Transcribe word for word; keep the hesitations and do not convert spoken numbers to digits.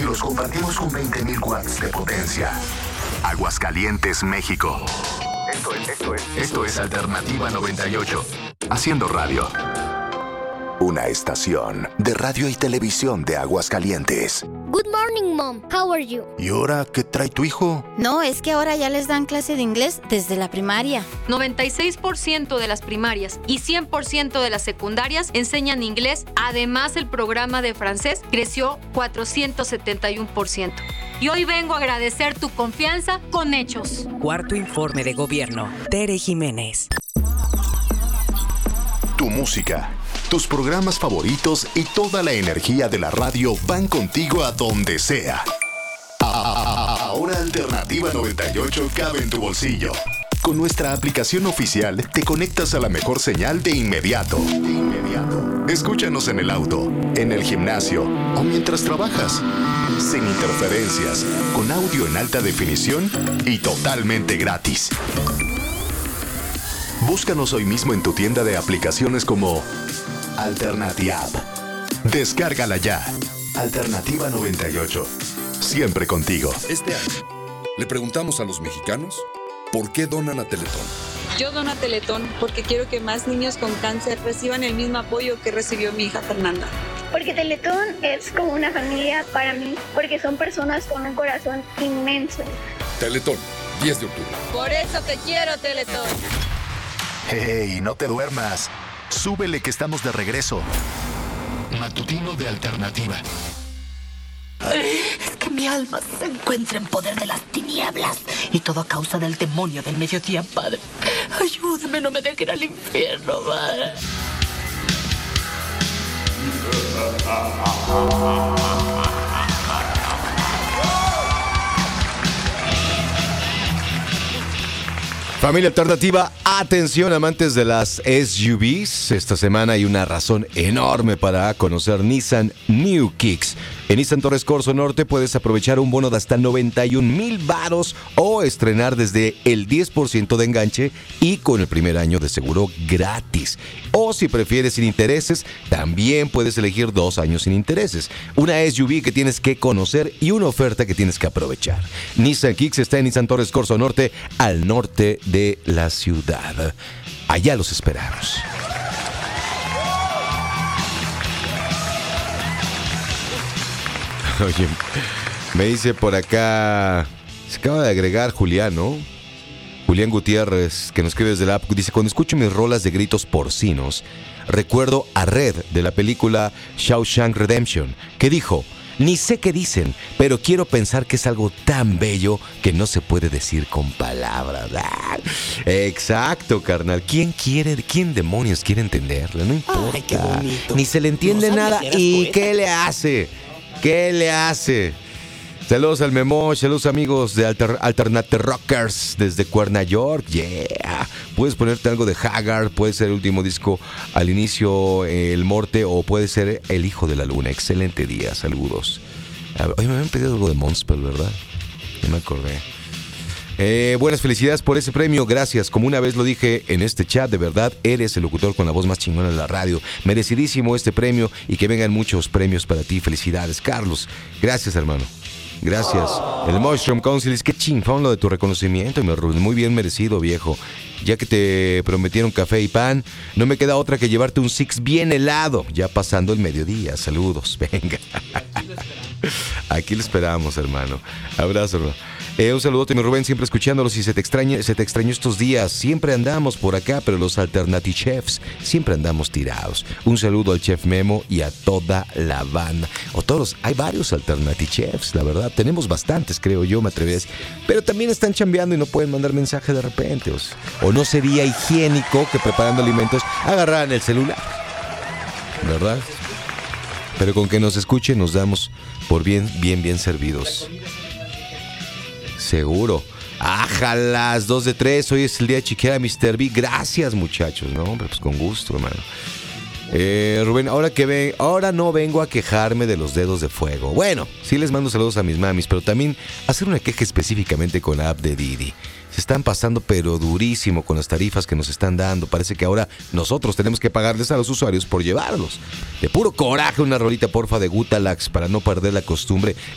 los compartimos con veinte mil watts de potencia. Aguascalientes, México. Esto es, esto es, esto es Alternativa noventa y ocho. Haciendo radio. Una estación de radio y televisión de Aguascalientes. Good morning, Mom. How are you? ¿Y ahora qué trae tu hijo? No, es que ahora ya les dan clase de inglés desde la primaria. noventa y seis por ciento de las primarias y cien por ciento de las secundarias enseñan inglés. Además, el programa de francés creció cuatrocientos setenta y uno por ciento. Y hoy vengo a agradecer tu confianza con hechos. Cuarto informe de gobierno. Tere Jiménez. Tu música, tus programas favoritos y toda la energía de la radio van contigo a donde sea. Ahora Alternativa noventa y ocho cabe en tu bolsillo. Con nuestra aplicación oficial te conectas a la mejor señal de inmediato. De inmediato. Escúchanos en el auto, en el gimnasio o mientras trabajas. Sin interferencias, con audio en alta definición y totalmente gratis. Búscanos hoy mismo en tu tienda de aplicaciones como Alternativa. Descárgala ya. Alternativa noventa y ocho. Siempre contigo. Este año le preguntamos a los mexicanos por qué donan a Teletón. Yo dono a Teletón porque quiero que más niños con cáncer reciban el mismo apoyo que recibió mi hija Fernanda. Porque Teletón es como una familia para mí, porque son personas con un corazón inmenso. Teletón, diez de octubre. Por eso te quiero, Teletón. ¡Hey, no te duermas! Súbele que estamos de regreso. Matutino de Alternativa. Es que mi alma se encuentra en poder de las tinieblas y todo a causa del demonio del mediodía, Padre. Ayúdame, no me dejes ir al infierno, Padre. Familia Alternativa, atención amantes de las S U Vs. Esta semana hay una razón enorme para conocer Nissan New Kicks. En Nissan Torres Corzo Norte puedes aprovechar un bono de hasta noventa y un mil varos o estrenar desde el diez por ciento de enganche y con el primer año de seguro gratis. O si prefieres sin intereses, también puedes elegir dos años sin intereses. Una S U V que tienes que conocer y una oferta que tienes que aprovechar. Nissan Kicks está en Nissan Torres Corzo Norte, al norte de la ciudad. Allá los esperamos. Oye, me dice por acá, se acaba de agregar Julián, ¿no? Julián Gutiérrez, que nos escribe desde la app, dice: cuando escucho mis rolas de gritos porcinos, recuerdo a Red de la película Shawshank Redemption, que dijo: ni sé qué dicen, pero quiero pensar que es algo tan bello que no se puede decir con palabras. ¡Ah! Exacto, carnal. ¿Quién quiere, quién demonios quiere entenderla? No importa. Ay, qué bonito. Ni se le entiende No sabía nada. que eras ¿Y poeta. qué le hace? ¿Qué le hace? Saludos al Memo, saludos amigos de Alter, Alternate Rockers desde Cuerna York. Yeah. Puedes ponerte algo de Haggard, puede ser el último disco al inicio, El Morte, o puede ser El Hijo de la Luna. Excelente día, saludos. Oye, me habían pedido algo de Monspell, ¿verdad? No me acordé. Eh, buenas felicidades por ese premio, gracias. Como una vez lo dije en este chat, de verdad, eres el locutor con la voz más chingona de la radio. Merecidísimo este premio y que vengan muchos premios para ti. Felicidades, Carlos. Gracias, hermano. Gracias. El Mushroom Council es que chingón lo de tu reconocimiento, mi Rubén. Muy bien merecido, viejo. Ya que te prometieron café y pan, no me queda otra que llevarte un Six bien helado. Ya pasando el mediodía. Saludos. Venga. Aquí lo esperamos, hermano. Abrazo, hermano. Eh, un saludote, mi Rubén, siempre escuchándolos y se te extraña, se te extrañó estos días. Siempre andamos por acá, pero los Alternative Chefs siempre andamos tirados. Un saludo al Chef Memo y a toda la banda. O todos, hay varios Alternative Chefs, la verdad. Tenemos bastantes, creo yo, me atreves. Pero también están chambeando y no pueden mandar mensaje de repente. O, sea, o no sería higiénico que preparando alimentos agarraran el celular, ¿verdad? Pero con que nos escuchen nos damos por bien, bien, bien servidos. Seguro. Ájalas, dos de tres. Hoy es el día de chiquera, mister B. Gracias, muchachos. No, hombre, pues con gusto, hermano. Eh, Rubén, ahora que ven, ahora no vengo a quejarme de los dedos de fuego. Bueno, sí les mando saludos a mis mamis, pero también hacer una queja específicamente con la app de Didi. Se están pasando pero durísimo con las tarifas que nos están dando. Parece que ahora nosotros tenemos que pagarles a los usuarios por llevarlos. De puro coraje, una rolita porfa de Gutalax para no perder la costumbre.